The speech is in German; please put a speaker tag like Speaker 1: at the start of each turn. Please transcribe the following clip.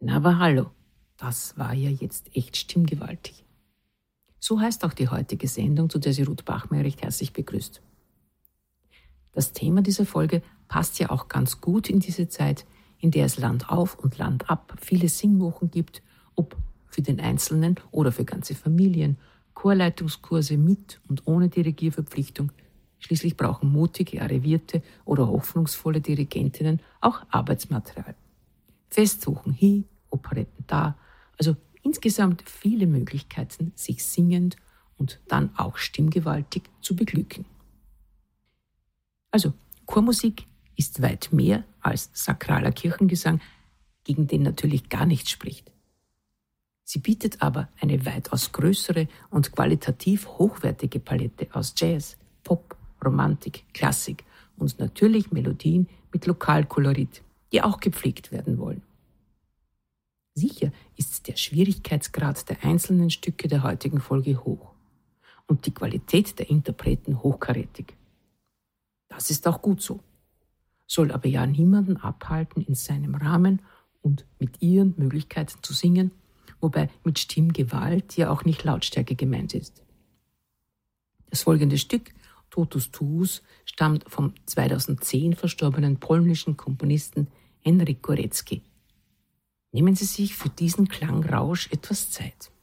Speaker 1: Na aber hallo, das war ja jetzt echt stimmgewaltig. So heißt auch die heutige Sendung, zu der sie Ruth Bachmeier recht herzlich begrüßt. Das Thema dieser Folge passt ja auch ganz gut in diese Zeit, in der es Land auf und Land ab viele Singwochen gibt, ob für den Einzelnen oder für ganze Familien, Chorleitungskurse mit und ohne Dirigierverpflichtung. Schließlich brauchen mutige, arrivierte oder hoffnungsvolle Dirigentinnen auch Arbeitsmaterial. Festsuchen hier, Operetten da, also insgesamt viele Möglichkeiten, sich singend und dann auch stimmgewaltig zu beglücken. Also, Chormusik ist weit mehr als sakraler Kirchengesang, gegen den natürlich gar nichts spricht. Sie bietet aber eine weitaus größere und qualitativ hochwertige Palette aus Jazz, Pop, Romantik, Klassik und natürlich Melodien mit Lokalkolorit, die auch gepflegt werden wollen. Sicher ist der Schwierigkeitsgrad der einzelnen Stücke der heutigen Folge hoch und die Qualität der Interpreten hochkarätig. Das ist auch gut so, soll aber ja niemanden abhalten, in seinem Rahmen und mit ihren Möglichkeiten zu singen, wobei mit Stimmgewalt ja auch nicht Lautstärke gemeint ist. Das folgende Stück, Totus Tuus, stammt vom 2010 verstorbenen polnischen Komponisten Henryk Górecki. Nehmen Sie sich für diesen Klangrausch etwas Zeit.